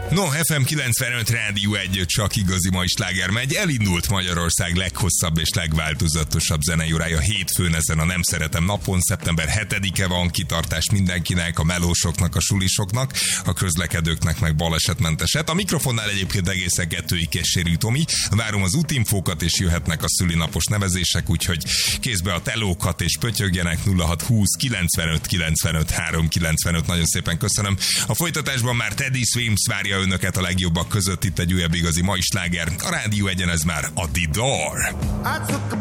No, FM 95 Rádió 1, csak igazi mai sláger megy. Elindult Magyarország leghosszabb és legváltozatosabb zenei órája hétfőn ezen a Nem Szeretem napon. Szeptember 7-e van, kitartás mindenkinek, a melósoknak, a sulisoknak, a közlekedőknek meg balesetmenteset. A mikrofonnál egyébként egészen kettőig kísérő Tomi. Várom az útinfókat, és jöhetnek a szülinapos nevezések, úgyhogy kézbe a telókat és pötyögjenek. 0620 95 95 395. Nagyon szépen köszönöm. A folytatásban már Teddy Swims várja önöket a legjobbak között. Itt egy újabb igazi mai sláger. A Rádió 1-en ez már a The Door.